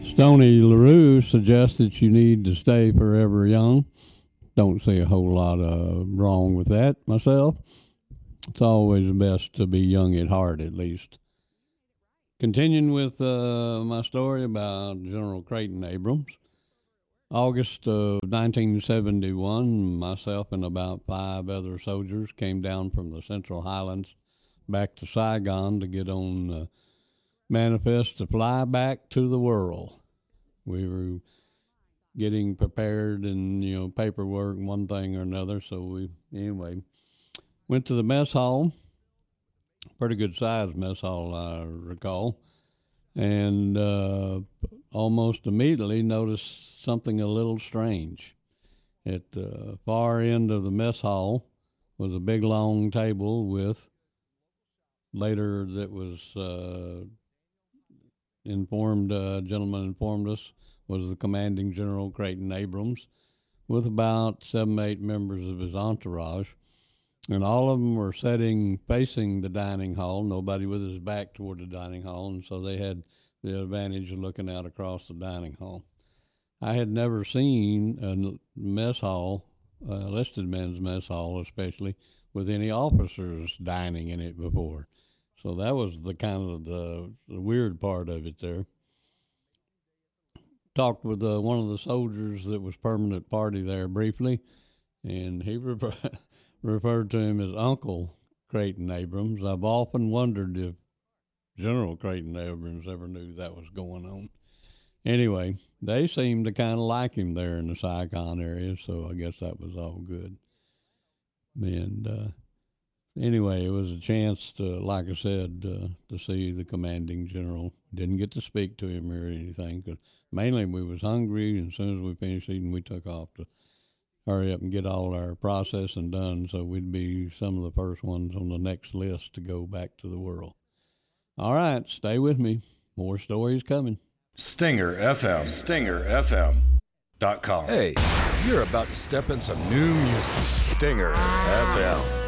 Stony LaRue suggests that you need to stay forever young. Don't see a whole lot wrong with that myself. It's always best to be young at heart, at least. Continuing with my story about General Creighton Abrams. August of 1971, myself and about 5 other soldiers came down from the Central Highlands back to Saigon to get on manifest to fly back to the world. We were getting prepared and, paperwork and one thing or another. So we, went to the mess hall, pretty good sized mess hall, I recall, and almost immediately noticed something a little strange. At the far end of the mess hall was a big long table with, later that was gentleman informed us, was the commanding General Creighton Abrams, with about 7, 8 members of his entourage. And all of them were sitting facing the dining hall, nobody with his back toward the dining hall, and so they had the advantage of looking out across the dining hall. I had never seen a mess hall, enlisted men's mess hall especially, with any officers dining in it before. So that was the kind of the weird part of it there. Talked with one of the soldiers that was permanent party there briefly, and he referred to him as Uncle Creighton Abrams. I've often wondered if General Creighton Abrams ever knew that was going on. Anyway, they seemed to kind of like him there in the Saigon area, so I guess that was all good. And anyway, it was a chance to, like I said, to see the commanding general. Didn't get to speak to him or anything, because mainly we was hungry, and as soon as we finished eating, we took off to hurry up and get all our processing done so we'd be some of the first ones on the next list to go back to the world. All right, stay with me. More stories coming. Stinger FM, StingerFM.com. Hey, you're about to step in some new music. Stinger FM.